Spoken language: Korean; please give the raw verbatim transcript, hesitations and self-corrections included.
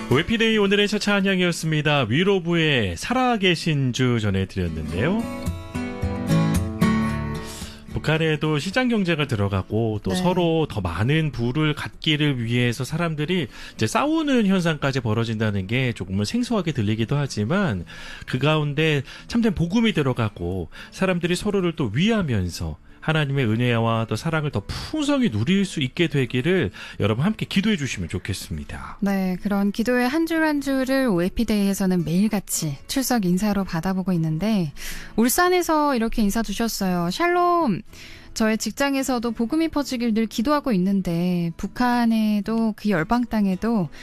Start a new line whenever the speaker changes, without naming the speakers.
오에피데이 오늘의 첫 찬양이었습니다. 위로부의 살아계신 주 전해드렸는데요. 북한에도 시장 경제가 들어가고 또
네.
서로 더 많은 부를 갖기를 위해서 사람들이 이제 싸우는 현상까지 벌어진다는 게 조금은 생소하게 들리기도 하지만 그 가운데 참된 복음이 들어가고 사람들이 서로를 또 위하면서 하나님의 은혜와 또 사랑을 더 풍성히 누릴 수 있게 되기를 여러분 함께 기도해 주시면 좋겠습니다.
네, 그런 기도의 한 줄 한 줄을 오에피데이에서는 매일같이 출석 인사로 받아보고 있는데 울산에서 이렇게 인사 주셨어요. 샬롬! 저의 직장에서도 복음이 퍼지길 늘 기도하고 있는데 북한에도 그 열방 땅에도